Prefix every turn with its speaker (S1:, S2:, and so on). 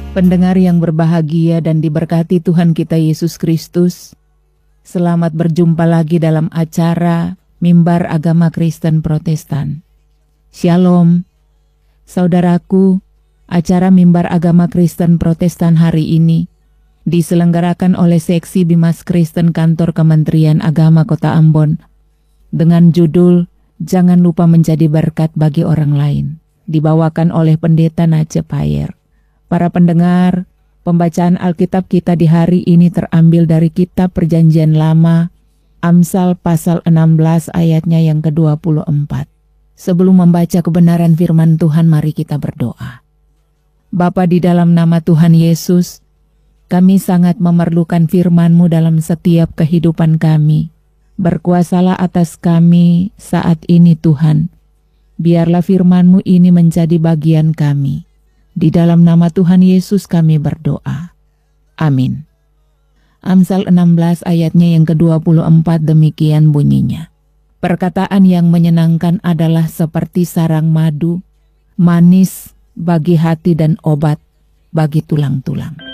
S1: Pendengar yang berbahagia dan diberkati Tuhan kita Yesus Kristus, selamat berjumpa lagi dalam acara Mimbar Agama Kristen Protestan. Shalom, saudaraku. Acara Mimbar Agama Kristen Protestan hari ini diselenggarakan oleh Seksi Bimas Kristen Kantor Kementerian Agama Kota Ambon dengan judul Jangan Lupa Menjadi Berkat Bagi Orang Lain, dibawakan oleh Pendeta Nace Payer. Para pendengar, pembacaan Alkitab kita di hari ini terambil dari Kitab Perjanjian Lama, Amsal pasal 16 ayatnya yang ke-24. Sebelum membaca kebenaran firman Tuhan, mari kita berdoa. Bapa, di dalam nama Tuhan Yesus, kami sangat memerlukan firman-Mu dalam setiap kehidupan kami. Berkuasalah atas kami saat ini Tuhan. Biarlah firman-Mu ini menjadi bagian kami. Di dalam nama Tuhan Yesus kami berdoa. Amin. Amsal 16 ayatnya yang ke-24 demikian bunyinya. Perkataan yang menyenangkan adalah seperti sarang madu, manis bagi hati dan obat bagi tulang-tulang.